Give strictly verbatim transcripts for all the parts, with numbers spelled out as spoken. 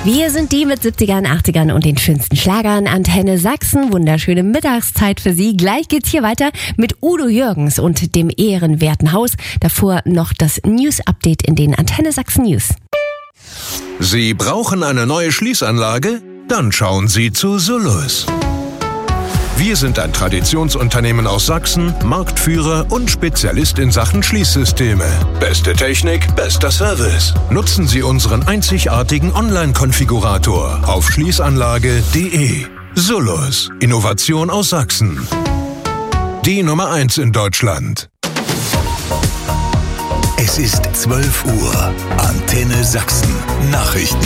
Wir sind die mit siebzigern, achtzigern und den schönsten Schlagern. Antenne Sachsen, wunderschöne Mittagszeit für Sie. Gleich geht's hier weiter mit Udo Jürgens und dem ehrenwerten Haus. Davor noch das News-Update in den Antenne Sachsen News. Sie brauchen eine neue Schließanlage? Dann schauen Sie zu Sullus. Wir sind ein Traditionsunternehmen aus Sachsen, Marktführer und Spezialist in Sachen Schließsysteme. Beste Technik, bester Service. Nutzen Sie unseren einzigartigen Online-Konfigurator auf schließanlage punkt de. Sullus, Innovation aus Sachsen. Die Nummer eins in Deutschland. Es ist zwölf Uhr. Antenne Sachsen. Nachrichten.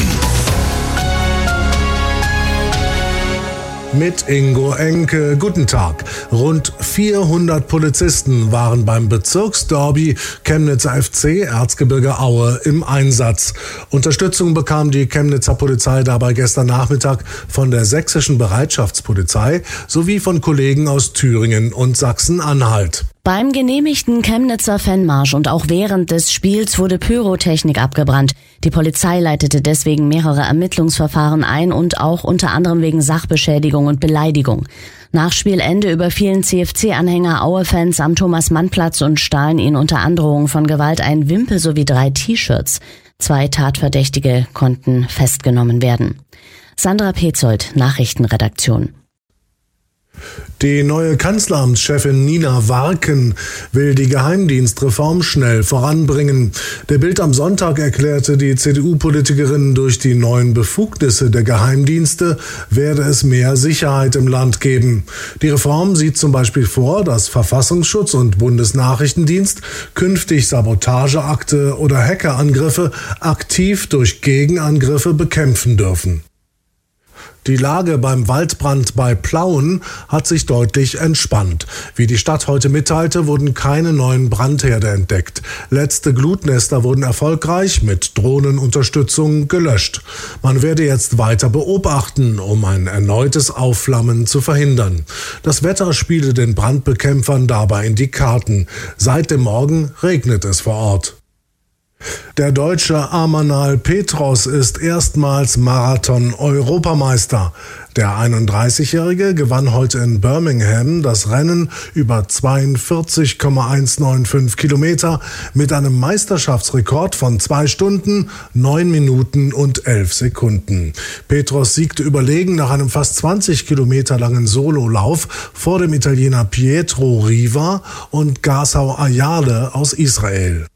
Mit Ingo Enke. Guten Tag. Rund vierhundert Polizisten waren beim Bezirksderby Chemnitzer F C Erzgebirge Aue im Einsatz. Unterstützung bekam die Chemnitzer Polizei dabei gestern Nachmittag von der sächsischen Bereitschaftspolizei sowie von Kollegen aus Thüringen und Sachsen-Anhalt. Beim genehmigten Chemnitzer Fanmarsch und auch während des Spiels wurde Pyrotechnik abgebrannt. Die Polizei leitete deswegen mehrere Ermittlungsverfahren ein und auch unter anderem wegen Sachbeschädigung und Beleidigung. Nach Spielende überfielen C F C-Anhänger Aue-Fans am Thomas-Mann-Platz und stahlen ihnen unter Androhung von Gewalt einen Wimpel sowie drei T-Shirts. Zwei Tatverdächtige konnten festgenommen werden. Sandra Petzold, Nachrichtenredaktion. Die neue Kanzleramtschefin Nina Warken will die Geheimdienstreform schnell voranbringen. Der Bild am Sonntag erklärte die C D U-Politikerin, durch die neuen Befugnisse der Geheimdienste werde es mehr Sicherheit im Land geben. Die Reform sieht zum Beispiel vor, dass Verfassungsschutz und Bundesnachrichtendienst künftig Sabotageakte oder Hackerangriffe aktiv durch Gegenangriffe bekämpfen dürfen. Die Lage beim Waldbrand bei Plauen hat sich deutlich entspannt. Wie die Stadt heute mitteilte, wurden keine neuen Brandherde entdeckt. Letzte Glutnester wurden erfolgreich mit Drohnenunterstützung gelöscht. Man werde jetzt weiter beobachten, um ein erneutes Aufflammen zu verhindern. Das Wetter spiele den Brandbekämpfern dabei in die Karten. Seit dem Morgen regnet es vor Ort. Der Deutsche Amanal Petros ist erstmals Marathon-Europameister. Der einunddreißigjährige gewann heute in Birmingham das Rennen über zweiundvierzig Komma hundertfünfundneunzig Kilometer mit einem Meisterschaftsrekord von zwei Stunden, neun Minuten und elf Sekunden. Petros siegte überlegen nach einem fast zwanzig Kilometer langen Sololauf vor dem Italiener Pietro Riva und Gasau Ayale aus Israel.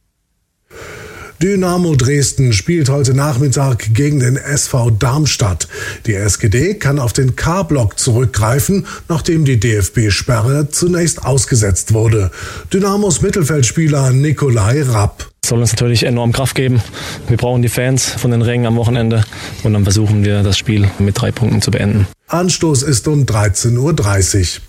Dynamo Dresden spielt heute Nachmittag gegen den S V Darmstadt. Die S G D kann auf den K-Block zurückgreifen, nachdem die D F B-Sperre zunächst ausgesetzt wurde. Dynamos Mittelfeldspieler Nikolai Rapp. Es soll uns natürlich enorm Kraft geben. Wir brauchen die Fans von den Rängen am Wochenende und dann versuchen wir, das Spiel mit drei Punkten zu beenden. Anstoß ist um dreizehn Uhr dreißig.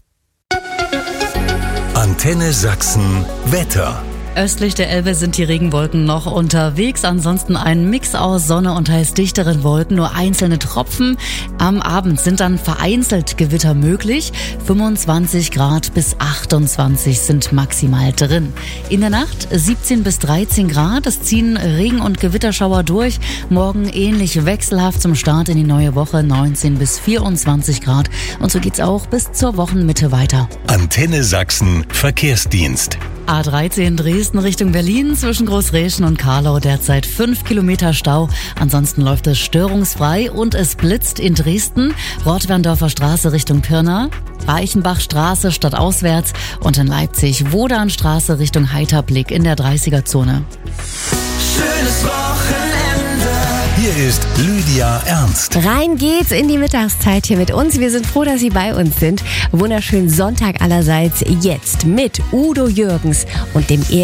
Antenne Sachsen Wetter. Östlich der Elbe sind die Regenwolken noch unterwegs. Ansonsten ein Mix aus Sonne und teils dichteren Wolken, nur einzelne Tropfen. Am Abend sind dann vereinzelt Gewitter möglich. fünfundzwanzig Grad bis achtundzwanzig sind maximal drin. In der Nacht siebzehn bis dreizehn Grad. Es ziehen Regen- und Gewitterschauer durch. Morgen ähnlich wechselhaft zum Start in die neue Woche. neunzehn bis vierundzwanzig Grad. Und so geht's auch bis zur Wochenmitte weiter. Antenne Sachsen Verkehrsdienst. A dreizehn Dresden Richtung Berlin zwischen Großräschen und Karlau derzeit fünf Kilometer Stau. Ansonsten läuft es störungsfrei und es blitzt in Dresden. Rottwerndorfer Straße Richtung Pirna, Reichenbachstraße stadtauswärts und in Leipzig Wodanstraße Richtung Heiterblick in der dreißiger-Zone. Schönes Wochenende. Hier ist Lydia Ernst. Rein geht's in die Mittagszeit hier mit uns. Wir sind froh, dass Sie bei uns sind. Wunderschönen Sonntag allerseits jetzt mit Udo Jürgens und dem